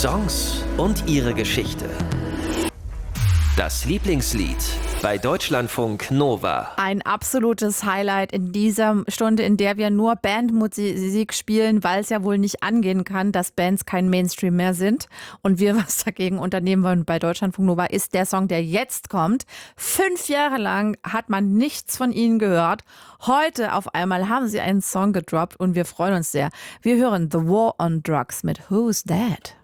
Songs und ihre Geschichte. Das Lieblingslied bei Deutschlandfunk Nova. Ein absolutes Highlight in dieser Stunde, in der wir nur Bandmusik spielen, weil es ja wohl nicht angehen kann, dass Bands kein Mainstream mehr sind und wir was dagegen unternehmen wollen bei Deutschlandfunk Nova, ist der Song, der jetzt kommt. 5 Jahre lang hat man nichts von ihnen gehört. Heute auf einmal haben sie einen Song gedroppt und wir freuen uns sehr. Wir hören The War on Drugs mit Who's That?